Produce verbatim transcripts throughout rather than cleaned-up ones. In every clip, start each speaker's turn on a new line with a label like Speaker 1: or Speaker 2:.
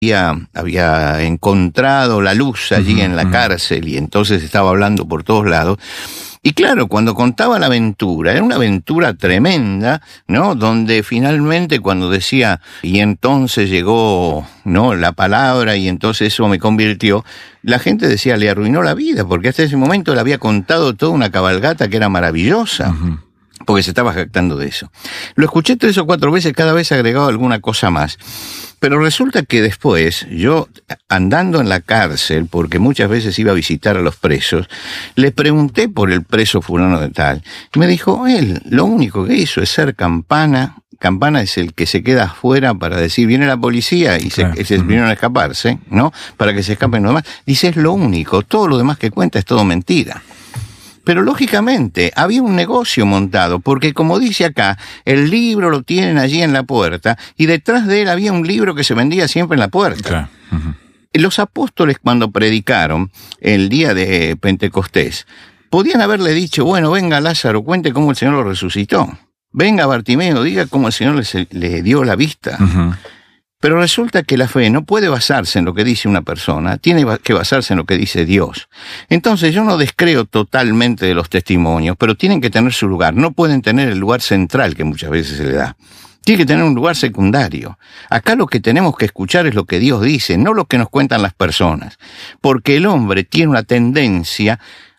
Speaker 1: había, había encontrado la luz allí uh-huh, en la uh-huh. cárcel y entonces estaba hablando por todos lados. Y claro, cuando contaba la aventura, era una aventura tremenda, ¿no? Donde finalmente cuando decía, y entonces llegó, ¿no?, la palabra y entonces eso me convirtió, la gente decía, le arruinó la vida, porque hasta ese momento le había contado toda una cabalgata que era maravillosa. Uh-huh. Porque se estaba jactando de eso. Lo escuché tres o cuatro veces, cada vez agregado alguna cosa más. Pero resulta que después, yo andando en la cárcel, porque muchas veces iba a visitar a los presos, le pregunté por el preso fulano de tal. Y me dijo, él lo único que hizo es ser campana. Campana es el que se queda afuera para decir, viene la policía y se, claro. se vinieron a escaparse, ¿no? Para que se escapen los demás. Dice, es lo único, todo lo demás que cuenta es todo mentira. Pero lógicamente había un negocio montado, porque como dice acá, el libro lo tienen allí en la puerta y detrás de él había un libro que se vendía siempre en la puerta. Claro. Uh-huh. Los apóstoles cuando predicaron el día de Pentecostés, podían haberle dicho, bueno, venga Lázaro, cuente cómo el Señor lo resucitó. Venga Bartimeo, diga cómo el Señor le, le dio la vista. Uh-huh. Pero resulta que la fe no puede basarse en lo que dice una persona, tiene que basarse en lo que dice Dios. Entonces yo no descreo totalmente de los testimonios, pero tienen que tener su lugar. No pueden tener el lugar central que muchas veces se le da. Tiene que tener un lugar secundario. Acá lo que tenemos que escuchar es lo que Dios dice, no lo que nos cuentan las personas. Porque el hombre tiene una tendencia,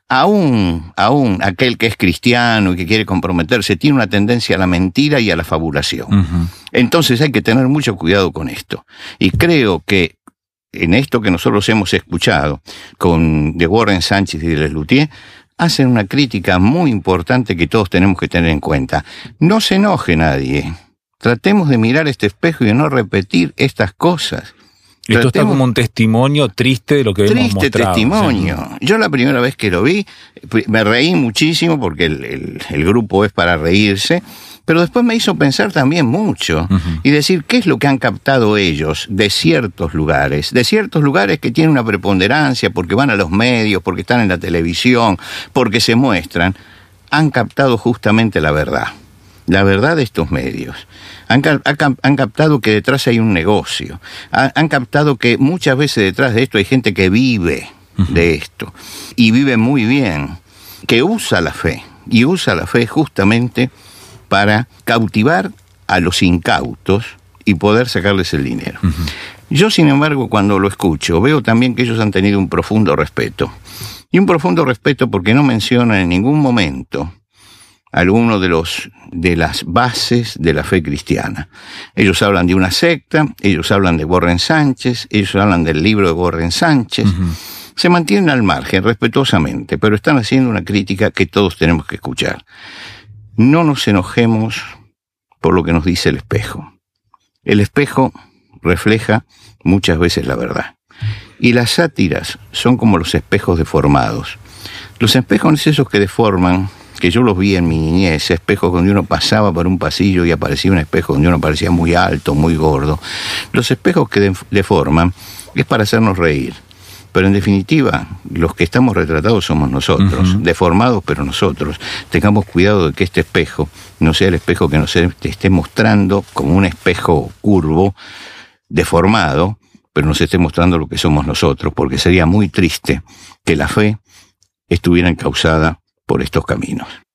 Speaker 1: aún, aún aquel que es cristiano y que quiere comprometerse, tiene una tendencia a la mentira y a la fabulación. Uh-huh. Entonces hay que tener mucho cuidado con esto. Y creo que en esto que nosotros hemos escuchado con de Warren Sánchez y de Lelutier, hacen una crítica muy importante que todos tenemos que tener en cuenta. No se enoje nadie. Tratemos de mirar este espejo y de no repetir estas cosas.
Speaker 2: Esto Tratemos... está como un testimonio triste de lo que hemos mostrado.
Speaker 1: Triste testimonio. ¿Sí? Yo la primera vez que lo vi, me reí muchísimo porque el, el, el grupo es para reírse, pero después me hizo pensar también mucho uh-huh. y decir qué es lo que han captado ellos de ciertos lugares, de ciertos lugares que tienen una preponderancia porque van a los medios, porque están en la televisión, porque se muestran, han captado justamente la verdad, la verdad de estos medios. Han, han captado que detrás hay un negocio, han, han captado que muchas veces detrás de esto hay gente que vive uh-huh. de esto y vive muy bien, que usa la fe y usa la fe justamente para cautivar a los incautos y poder sacarles el dinero. Uh-huh. Yo, sin embargo, cuando lo escucho, veo también que ellos han tenido un profundo respeto. Y un profundo respeto porque no mencionan en ningún momento alguno de los de las bases de la fe cristiana. Ellos hablan de una secta, ellos hablan de Warren Sánchez, ellos hablan del libro de Warren Sánchez. Uh-huh. Se mantienen al margen, respetuosamente, pero están haciendo una crítica que todos tenemos que escuchar. No nos enojemos por lo que nos dice el espejo. El espejo refleja muchas veces la verdad. Y las sátiras son como los espejos deformados. Los espejos esos que deforman, que yo los vi en mi niñez, espejos donde uno pasaba por un pasillo y aparecía un espejo donde uno parecía muy alto, muy gordo. Los espejos que deforman es para hacernos reír. Pero en definitiva, los que estamos retratados somos nosotros, uh-huh. deformados pero nosotros. Tengamos cuidado de que este espejo no sea el espejo que nos esté mostrando como un espejo curvo, deformado, pero nos esté mostrando lo que somos nosotros, porque sería muy triste que la fe estuviera encauzada por estos caminos.